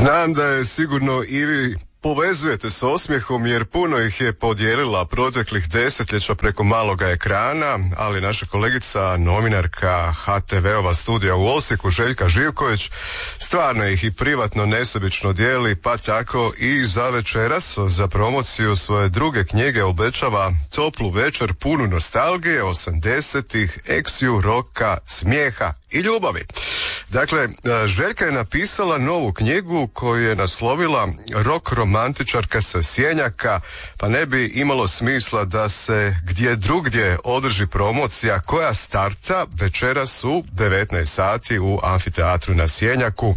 Znam da je sigurno i vi povezujete s osmijehom jer puno ih je podijelila proteklih desetljeća preko maloga ekrana, ali naša kolegica, novinarka HTV-ova studija u Osijeku, Željka Živković, stvarno ih i privatno nesebično dijeli, pa tako i za večeras za promociju svoje druge knjige obećava toplu večer punu nostalgije 80-ih, eksiju, roka, smijeha i ljubavi. Dakle, Željka je napisala novu knjigu koju je naslovila Rok romantičarka sa Sjenjaka, pa ne bi imalo smisla da se gdje drugdje održi promocija koja starta večeras u 19 sati u Amfiteatru na Sjenjaku.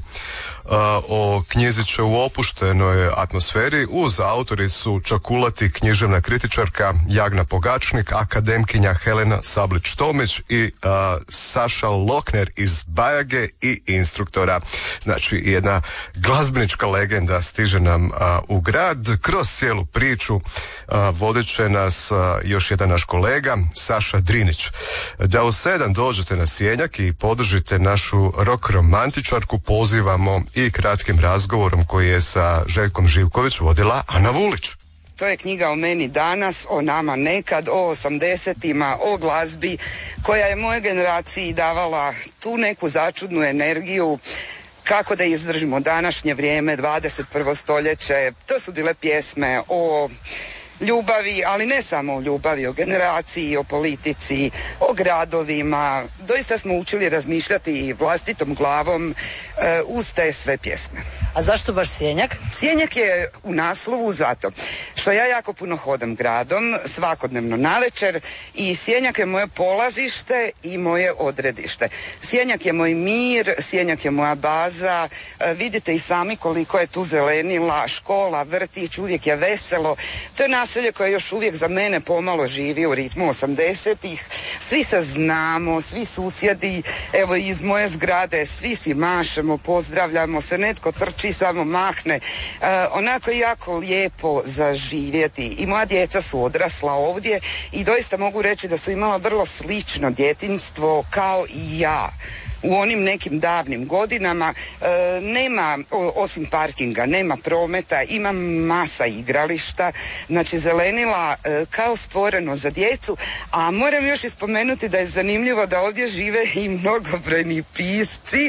O knjizi će u opuštenoj atmosferi uz autoricu čakulati književna kritičarka Jagna Pogačnik, akademkinja Helena Sablić-Tomić i Saša Lokner iz Bajage i instruktora. Znači jedna glazbenička legenda stiže nam u grad. Kroz cijelu priču vodit će nas još jedan naš kolega, Saša Drinić. Da u 7 dođete na Sjenjak i podržite našu rok romantičarku pozivamo i kratkim razgovorom koji je sa Željkom Živković vodila Ana Vulić. To je knjiga o meni danas, o nama nekad, o 80-ima, o glazbi koja je mojoj generaciji davala tu neku začudnu energiju kako da izdržimo današnje vrijeme, 21. stoljeće. To su bile pjesme o ljubavi, ali ne samo o ljubavi, o generaciji, o politici, o gradovima. Doista smo učili razmišljati vlastitom glavom uz te sve pjesme. A zašto baš Sjenjak? Sjenjak je u naslovu zato što ja jako puno hodam gradom, svakodnevno navečer, i Sjenjak je moje polazište i moje odredište. Sjenjak je moj mir, Sjenjak je moja baza, vidite i sami koliko je tu zelenila, škola, vrtić, uvijek je veselo. To je naselje koje još uvijek za mene pomalo živi u ritmu 80-ih. Svi se znamo, svi susjedi, evo iz moje zgrade, svi si mašemo, pozdravljamo se, netko trči, samo mahne. Onako je jako lijepo za živjeti. I moja djeca su odrasla ovdje i doista mogu reći da su imala vrlo slično djetinjstvo kao i ja. U onim nekim davnim godinama nema, osim parkinga, nema prometa, ima masa igrališta, znači zelenila kao stvoreno za djecu, a moram još ispomenuti da je zanimljivo da ovdje žive i mnogobrojni pisci,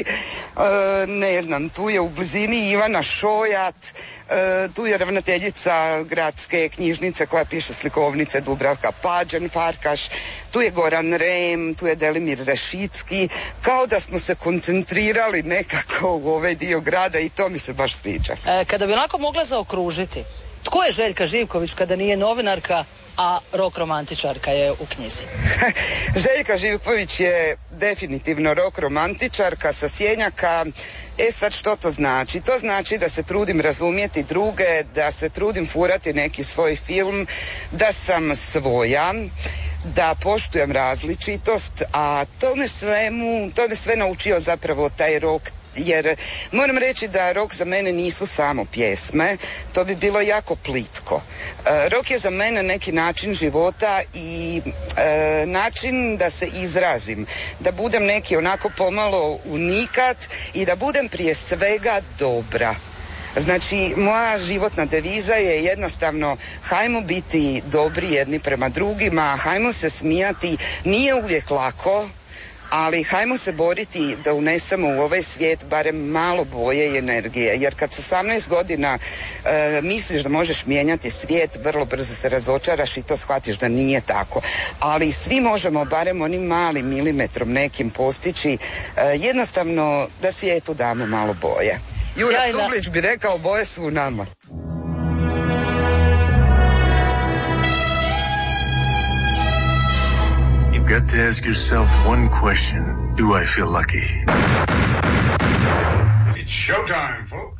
ne znam, tu je u blizini Ivana Šojat, tu je ravnateljica gradske knjižnice koja piše slikovnice Dubravka Pađen-Farkaš, tu je Goran Rem, tu je Delimir Rešicki, kao da smo se koncentrirali nekako u ovaj dio grada i to mi se baš sviđa. Kada bi onako mogla zaokružiti, tko je Željka Živković kada nije novinarka, a rok romantičarka je u knjizi? Željka Živković je definitivno rok romantičarka sa Sjenjaka. Sad što to znači? To znači da se trudim razumjeti druge, da se trudim furati neki svoj film, da sam svoja, da poštujem različitost, a to me sve naučio zapravo taj rok, jer moram reći da rok za mene nisu samo pjesme, to bi bilo jako plitko. Rok je za mene neki način života i način da se izrazim, da budem neki onako pomalo unikat i da budem prije svega dobra. Znači, moja životna deviza je jednostavno hajmo biti dobri jedni prema drugima, hajmo se smijati, nije uvijek lako, ali hajmo se boriti da unesemo u ovaj svijet barem malo boje i energije, jer kad sa 18 godina misliš da možeš mijenjati svijet, vrlo brzo se razočaraš i to shvatiš da nije tako. Ali svi možemo barem onim malim milimetrom nekim postići, jednostavno da svijetu damo malo boje. Jura Stublić bi rekao, boje su u nama. You've got to ask yourself one question. Do I feel lucky? It's showtime, folks.